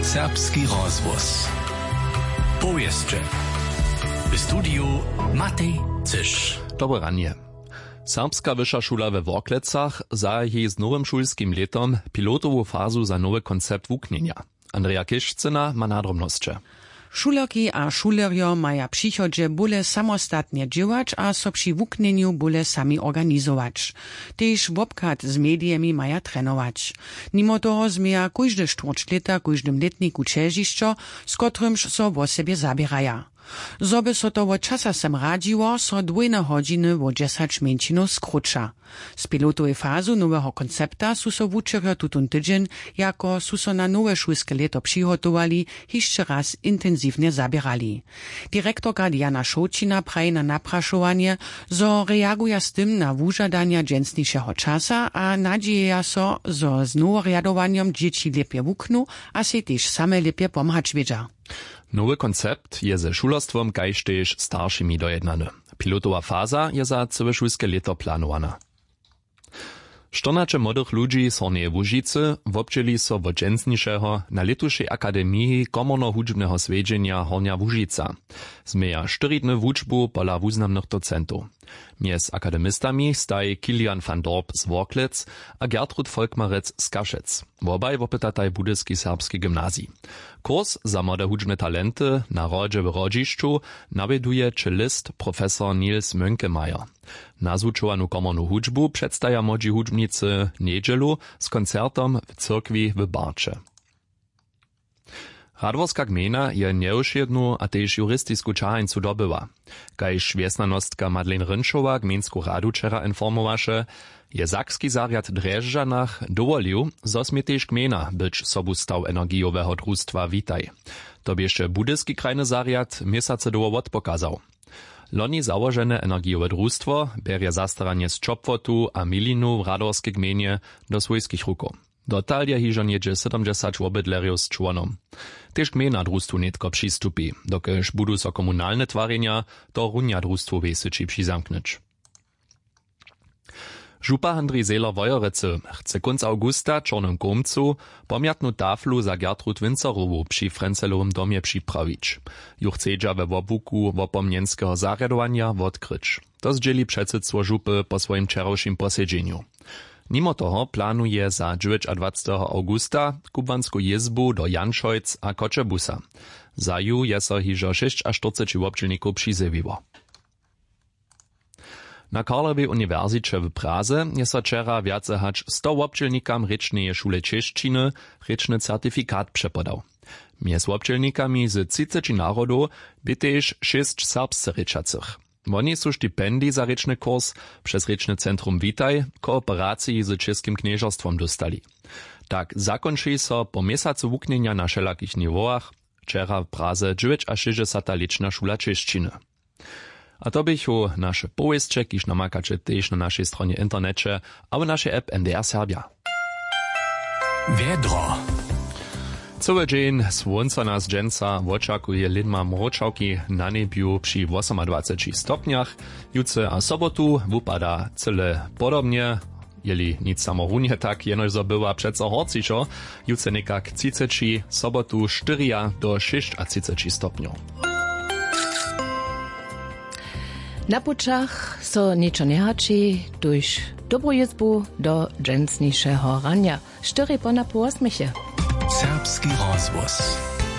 Serbski rozhłos. Powieszcze. W studiu Matej Cysz. Dobre ranie. Serbska wyższa szula we Worklecach zaje z nowym szulskim letom pilotową fazu za nowy koncept wuknienia. Andrea Kiszczyna ma nadrobnosće. Šulerki a šulerjo maja přichodźe bóle samostatnie dźěłać a so při wuknjenju bóle sami organizować. Tež wobkat z mediemi maja trenować. Mimo toho zmieja kóžde štvrť leta kóždym letniku ćežišćo, z kotrymž so wo sebe zabieraja. Zoby so to wo časa sem radziło, so 2 godziny wo 10 minut skrócza. Z pilotowej fazu nowego koncepta su so wučerjo tutun tydzień, jako su so na nowe szulskie leto přihotowali, jeszcze raz intensywnie zabierali. Direktorka Diana Šoučina praje na napraszowanie, zo reaguje z tym na wużadania dżęsniejszego czasa, a nadzieja so, zo z noworjadowaniem dzieci lepiej wuknu, a se też same lepiej pomhać wiedza. Nowy koncept je ze šulerstwom kaž tež starszymi dojednany. Pilotowa faza je za całe szulskie leto planowana. 14 młodych ludzi z Hornjeje Łužice wobdźeli so wo dżęsniejszego na letušej akademii komorno-hudźbneho svedźenja Hornja Łužica. Zmieja 4 dny wučbu pola wuznamnych docentów. Mjez akademistami staj Kilian van Dorp z Worklec a Gertrud Volkmarec z Kašec. Wobaj wopytataj budyski serbski gymnazji. Kurs za młode hudźbne talenty na rodźe w Rodzišću nawieduje cellist profesor Nils Mönkemeyer. Na zvučovanu komornu hudźbu przedstawia młodzi hudźbnicy niedzielu z koncertom w cyrkwi w Barcze. Radworska gmina je nieušjednu a tež juristisku čahańcu dobyła. Kaž wjesnanostka Madeleine Rynšova gminsku radu wczera informowaše, je sakski zariad Drežžanach dowolił, zo smie tež gmina być sobu staw energijowego drustwa witaj. To biešte budyski krajny zariad měsace doło odpokazał. Loni założone energijowe drustwo bierje zastaranie z Čopvotu a Milinu w radworskiej gminie do swojskich rukou. Dotal je hižo niedzie 70 obydlerjów z członom. Tež gmina drustwu netko přistupi, dokež budu so komunalne twarjenja do runja drustwu wesyči přizamknyć. Župa Andrej Zeller-Wojerecy chce konc augusta Čornym Komcu pomjatnu taflu za Gertrud Winzerowu przy Frenzelowym domie připrawić. Ju chcedźa we wobuku wopomnienskeho zarjadowania wodkryć. To zdzieli předsydstwo župy po swoim wczorajszym posiedzeniu. Mimo toho planuje za 29. augusta kubansku jezbu do Janšojc a Kočebusa. Za ju je so hižo 46 wobdźelników přizewiło. Na Karlowej Uniwersycie w Praze je so wczera wjace hać 100 wobdźelnikam rečneje šule češćiny rečny certifikat przepodał. Mjez wobdźelnikami z 30 narodów by tež 6 serbsce rečacych. Oni su stipendii za rečny kurs przez rečne centrum Witaj kooperacji z Českým kniežerstvom dostali. Tak zakonči so po měsacu wuknjenja na všelakich niwoach wczera w Praze 69-lečna šula češćiny. A to bychu nasze powieszcze, kiż namakacie też na naszej stronie internecie, a w naszej app NDR Serbia. Wiedro. Cały dzień słońca nas dżęca oczakuje lidma mroczałki na niebiu przy 28 stopniach. Jutro a sobotu wypada cyle podobnie, jeli nic samorunie tak, jenoż była przeco horcišo, jutro nekak 30, sobotu 4 do 36 stopniów. Na pučach so niečo nehačí, tuž dobrú jezbu do dżęsniejszego rania. 4 po na 8. Serbski rozhłos.